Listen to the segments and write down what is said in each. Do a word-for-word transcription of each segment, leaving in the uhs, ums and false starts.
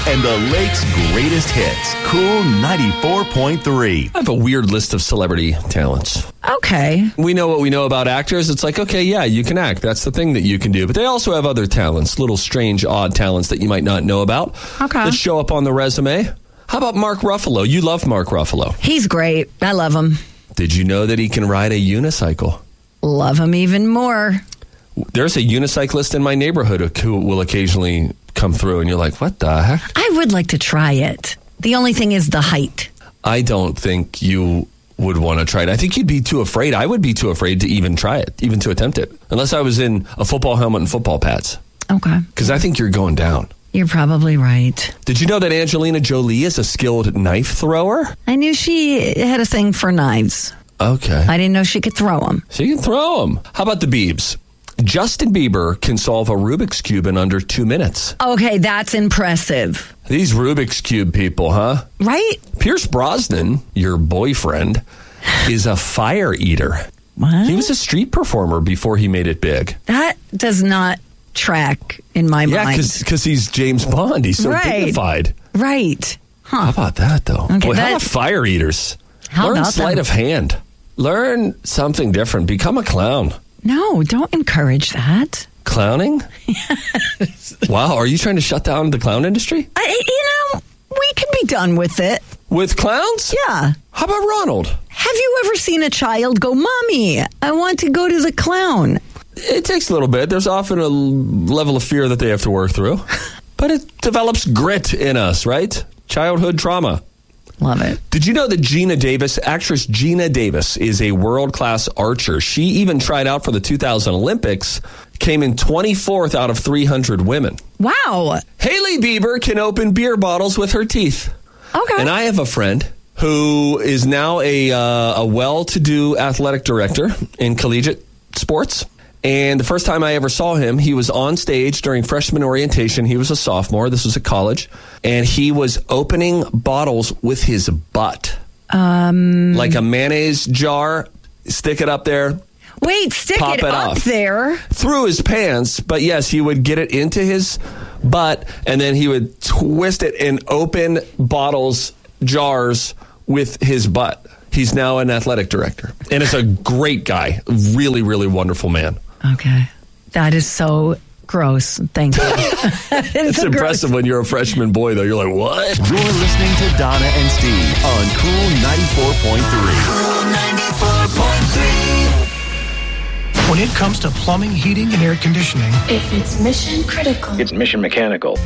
and the Lake's greatest hits. Cool ninety-four point three. I have a weird list of celebrity talents. Okay. We know what we know about actors. It's like, okay, yeah, you can act. That's the thing that you can do. But they also have other talents, little strange, odd talents that you might not know about. Okay. That show up on the resume. How about Mark Ruffalo? You love Mark Ruffalo. He's great. I love him. Did you know that he can ride a unicycle? Love him even more. There's a unicyclist in my neighborhood who will occasionally come through, and you're like, what the heck? I would like to try it. The only thing is the height. I don't think you would want to try it. I think you'd be too afraid. I would be too afraid to even try it, even to attempt it, unless I was in a football helmet and football pads. Okay. Because I think you're going down. You're probably right. Did you know that Angelina Jolie is a skilled knife thrower? I knew she had a thing for knives. Okay. I didn't know she could throw them. She can throw them. How about the Biebs? Justin Bieber can solve a Rubik's Cube in under two minutes. Okay, that's impressive. These Rubik's Cube people, huh? Right? Pierce Brosnan, your boyfriend, is a fire eater. What? He was a street performer before he made it big. That does not track in my Yeah, mind. because he's James Bond. He's so Right. dignified. Right. Huh. How about that, though? Okay, Boy, that- how about fire eaters? How Learn about sleight them? of hand. Learn something different. Become a clown. No, don't encourage that. Clowning? Yes. Wow, are you trying to shut down the clown industry? I, you know, we can be done with it. With clowns? Yeah. How about Ronald? Have you ever seen a child go, Mommy, I want to go to the clown? It takes a little bit. There's often a l- level of fear that they have to work through. But it develops grit in us, right? Childhood trauma. Love it. Did you know that Gina Davis, actress Gina Davis, is a world-class archer? She even tried out for the two thousand Olympics, came in twenty-fourth out of three hundred women. Wow. Hailey Bieber can open beer bottles with her teeth. Okay. And I have a friend who is now a, uh, a well-to-do athletic director in collegiate sports. And the first time I ever saw him, he was on stage during freshman orientation. He was a sophomore. This was at college. And he was opening bottles with his butt. Um, Like a mayonnaise jar, stick it up there, Wait, stick pop it, it up off. there. through his pants. But yes, he would get it into his butt, and then he would twist it and open bottles, jars with his butt. He's now an athletic director. And it's a great guy. Really, really wonderful man. Okay. That is so gross. Thank you. it's It's so impressive when you're a freshman boy, though. You're like, what? You're listening to Donna and Steve on Cool ninety-four point three. Cool ninety-four point three. When it comes to plumbing, heating, and air conditioning, If it's mission critical, It's Mission Mechanical.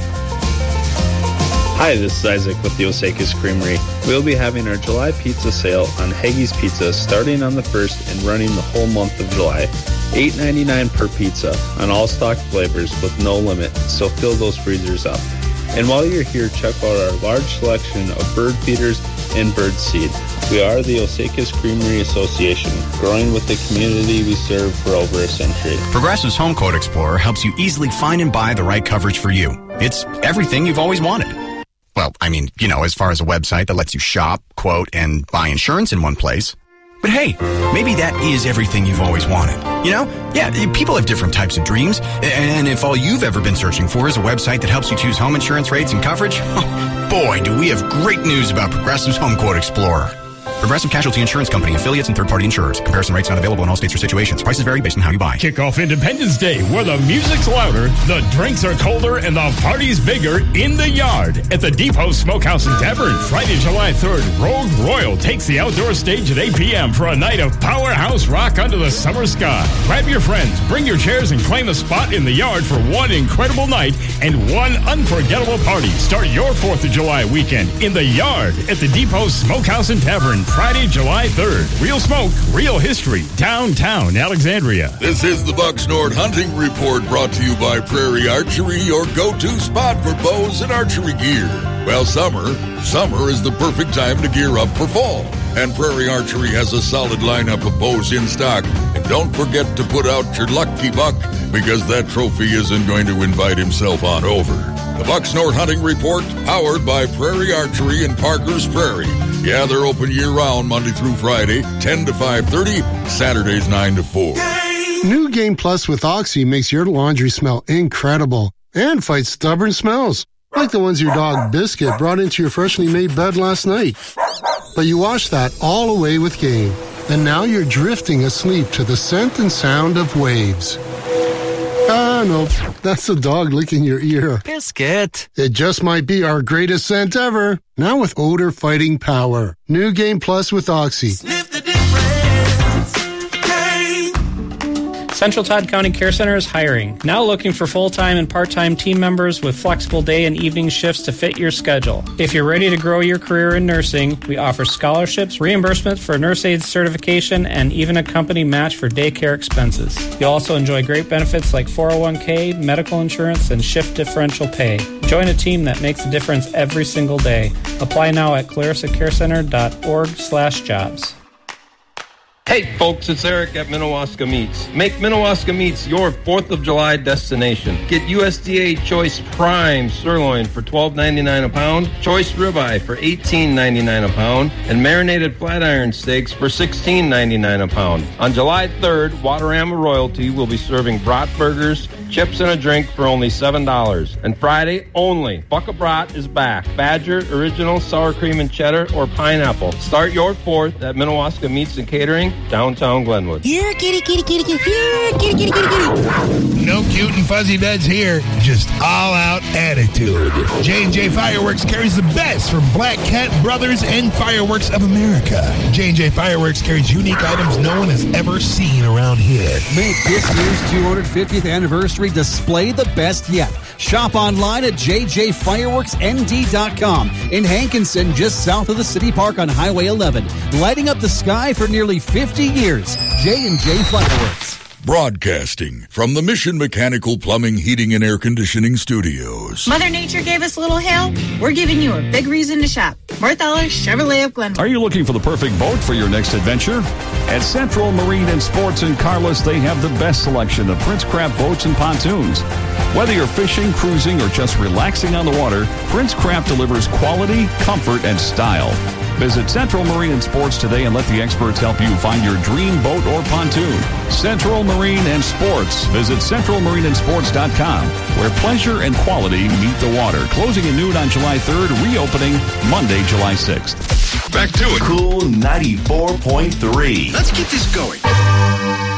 Hi, this is Isaac with the Osakis Creamery. We'll be having our July pizza sale on Haggie's Pizza starting on the first and running the whole month of July. eight ninety-nine per pizza on all stock flavors with no limit, so fill those freezers up. And while you're here, check out our large selection of bird feeders and bird seed. We are the Osakis Creamery Association, growing with the community we serve for over a century. Progressive's Home Quote Explorer helps you easily find and buy the right coverage for you. It's everything you've always wanted. Well, I mean, you know, as far as a website that lets you shop, quote, and buy insurance in one place. But hey, maybe that is everything you've always wanted. You know? Yeah, people have different types of dreams. And if all you've ever been searching for is a website that helps you choose home insurance rates and coverage, boy, do we have great news about Progressive's Home Quote Explorer. Progressive Casualty Insurance Company, affiliates, and third-party insurers. Comparison rates not available in all states or situations. Prices vary based on how you buy. Kick off Independence Day, where the music's louder, the drinks are colder, and the party's bigger in the yard at the Depot Smokehouse and Tavern. Friday, July third, Rogue Royal takes the outdoor stage at eight p.m. for a night of powerhouse rock under the summer sky. Grab your friends, bring your chairs, and claim a spot in the yard for one incredible night and one unforgettable party. Start your fourth of July weekend in the yard at the Depot Smokehouse and Tavern. Friday, July third. Real smoke, real history. Downtown Alexandria. This is the Bucksnort Hunting Report, brought to you by Prairie Archery, your go-to spot for bows and archery gear. Well, summer, summer is the perfect time to gear up for fall. And Prairie Archery has a solid lineup of bows in stock. And don't forget to put out your lucky buck, because that trophy isn't going to invite himself on over. The Bucksnort Hunting Report, powered by Prairie Archery in Parker's Prairie. Yeah, they're open year-round, Monday through Friday, ten to five thirty, Saturdays nine to four. New Game Plus with Oxy makes your laundry smell incredible and fights stubborn smells. Like the ones your dog Biscuit brought into your freshly made bed last night. But you washed that all away with Gain. And now you're drifting asleep to the scent and sound of waves. Ah, no, that's the dog licking your ear. Biscuit. It just might be our greatest scent ever. Now with odor fighting power. New Gain Plus with Oxy. Sniff the difference. Gain. Central Todd County Care Center is hiring. Now looking for full-time and part-time team members with flexible day and evening shifts to fit your schedule. If you're ready to grow your career in nursing, we offer scholarships, reimbursements for nurse aid certification, and even a company match for daycare expenses. You'll also enjoy great benefits like four oh one k, medical insurance, and shift differential pay. Join a team that makes a difference every single day. Apply now at clarissa care center dot org slash jobs. Hey folks, it's Eric at Minnewaska Meats. Make Minnewaska Meats your fourth of July destination. Get U S D A Choice Prime Sirloin for twelve ninety-nine a pound, Choice Ribeye for eighteen ninety-nine a pound, and marinated flat iron steaks for sixteen ninety-nine a pound. On July third, Waterama Royalty will be serving brat burgers, chips, and a drink for only seven dollars. And Friday only, Buck-a Brat is back. Badger, Original, Sour Cream and Cheddar, or Pineapple. Start your fourth at Minnewaska Meats and Catering, downtown Glenwood. Here, kitty, kitty, kitty, kitty, here, kitty, kitty, kitty, kitty. No cute and fuzzy beds here, just all-out attitude. J and J Fireworks carries the best from Black Cat Brothers and Fireworks of America. J and J Fireworks carries unique items no one has ever seen around here. Make this year's two hundred fiftieth anniversary display the best yet. Shop online at j j fireworks n d dot com in Hankinson, just south of the City Park on Highway eleven. Lighting up the sky for nearly fifty years. J and J Fireworks. Broadcasting from the Mission Mechanical Plumbing, Heating, and Air Conditioning Studios. Mother Nature gave us a little hail. We're giving you a big reason to shop. Marthaler Chevrolet of Glenwood. Are you looking for the perfect boat for your next adventure? At Central Marine and Sports in Carlos, they have the best selection of Prince Craft boats and pontoons. Whether you're fishing, cruising, or just relaxing on the water, Prince Craft delivers quality, comfort, and style. Visit Central Marine and Sports today and let the experts help you find your dream boat or pontoon. Central Marine and Sports. Visit central marine and sports dot com, where pleasure and quality meet the water. Closing at noon on July third, reopening Monday, July sixth. Back to it. Cool ninety-four point three. Let's keep this going.